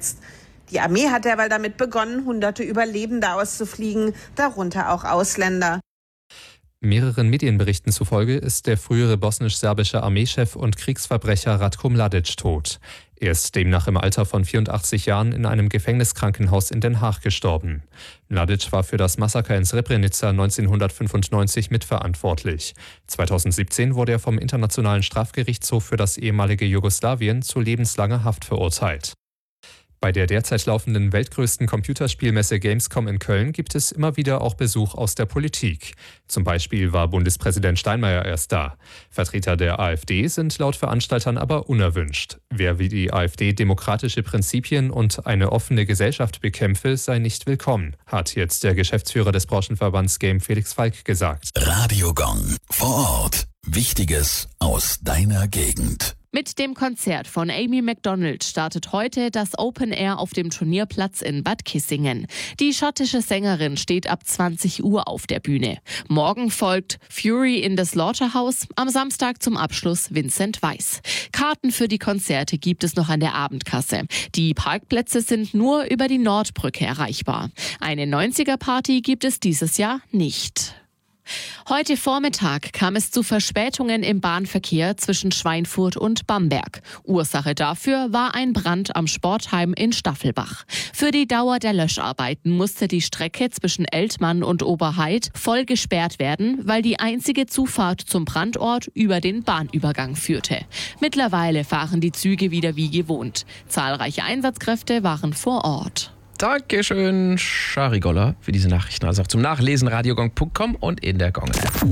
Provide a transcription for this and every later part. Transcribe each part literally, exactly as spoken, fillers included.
eingesetzt. Die Armee hat derweil damit begonnen, hunderte Überlebende auszufliegen, darunter auch Ausländer. Mehreren Medienberichten zufolge ist der frühere bosnisch-serbische Armeechef und Kriegsverbrecher Ratko Mladic tot. Er ist demnach im Alter von vierundachtzig Jahren in einem Gefängniskrankenhaus in Den Haag gestorben. Mladic war für das Massaker in Srebrenica neunzehnhundertfünfundneunzig mitverantwortlich. zweitausendsiebzehn wurde er vom Internationalen Strafgerichtshof für das ehemalige Jugoslawien zu lebenslanger Haft verurteilt. Bei der derzeit laufenden weltgrößten Computerspielmesse Gamescom in Köln gibt es immer wieder auch Besuch aus der Politik. Zum Beispiel war Bundespräsident Steinmeier erst da. Vertreter der AfD sind laut Veranstaltern aber unerwünscht. Wer wie die AfD demokratische Prinzipien und eine offene Gesellschaft bekämpfe, sei nicht willkommen, hat jetzt der Geschäftsführer des Branchenverbands Game Felix Falk gesagt. Radio Gong vor Ort. Wichtiges aus deiner Gegend. Mit dem Konzert von Amy Macdonald startet heute das Open Air auf dem Turnierplatz in Bad Kissingen. Die schottische Sängerin steht ab zwanzig Uhr auf der Bühne. Morgen folgt Fury in the Slaughterhouse, am Samstag zum Abschluss Vincent Weiss. Karten für die Konzerte gibt es noch an der Abendkasse. Die Parkplätze sind nur über die Nordbrücke erreichbar. Eine neunziger-Party gibt es dieses Jahr nicht. Heute Vormittag kam es zu Verspätungen im Bahnverkehr zwischen Schweinfurt und Bamberg. Ursache dafür war ein Brand am Sportheim in Staffelbach. Für die Dauer der Löscharbeiten musste die Strecke zwischen Eltmann und Oberhaid voll gesperrt werden, weil die einzige Zufahrt zum Brandort über den Bahnübergang führte. Mittlerweile fahren die Züge wieder wie gewohnt. Zahlreiche Einsatzkräfte waren vor Ort. Dankeschön, Shari Goller, für diese Nachrichten. Also auch zum Nachlesen radiogong punkt com und in der Gong-App.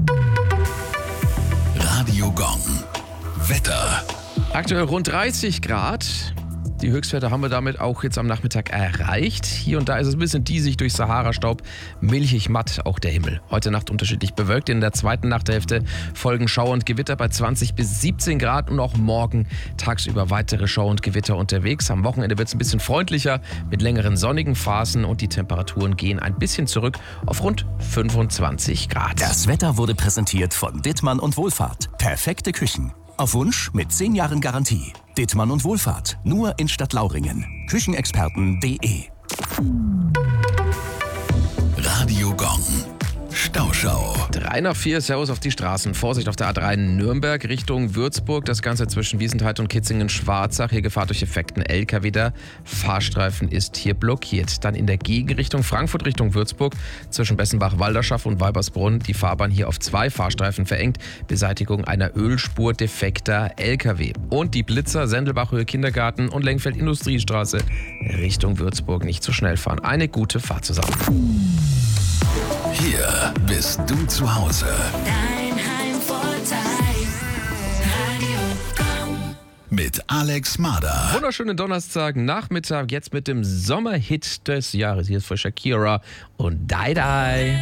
Radio Gong. Wetter. Aktuell rund dreißig Grad. Die Höchstwerte haben wir damit auch jetzt am Nachmittag erreicht. Hier und da ist es ein bisschen diesig durch Sahara-Staub, milchig matt auch der Himmel. Heute Nacht unterschiedlich bewölkt. In der zweiten Nachthälfte folgen Schauer und Gewitter bei zwanzig bis siebzehn Grad und auch morgen tagsüber weitere Schauer und Gewitter unterwegs. Am Wochenende wird es ein bisschen freundlicher mit längeren sonnigen Phasen und die Temperaturen gehen ein bisschen zurück auf rund fünfundzwanzig Grad. Das Wetter wurde präsentiert von Dittmann und Wohlfahrt. Perfekte Küchen. Auf Wunsch mit zehn Jahren Garantie. Dittmann und Wohlfahrt. Nur in Stadtlauringen. Küchenexperten punkt de. Radio Gong. Stauschau. drei nach vier, Servus auf die Straßen. Vorsicht auf der A drei Nürnberg Richtung Würzburg. Das Ganze zwischen Wiesentheit und Kitzingen-Schwarzach. Hier Gefahr durch defekten L K W. Der Fahrstreifen ist hier blockiert. Dann in der Gegenrichtung Frankfurt Richtung Würzburg zwischen Bessenbach-Walderschaft und Weibersbrunn. Die Fahrbahn hier auf zwei Fahrstreifen verengt. Beseitigung einer Ölspur defekter L K W. Und die Blitzer Sendelbachhöhe Kindergarten und Lengfeld Industriestraße Richtung Würzburg. Nicht zu schnell fahren. Eine gute Fahrt zusammen. Hier bist du zu Hause. Dein Heimvorteil. Radio Gong. Mit Alex Mader. Wunderschönen Donnerstag Nachmittag jetzt mit dem Sommerhit des Jahres. Hier ist für Shakira und Die Die.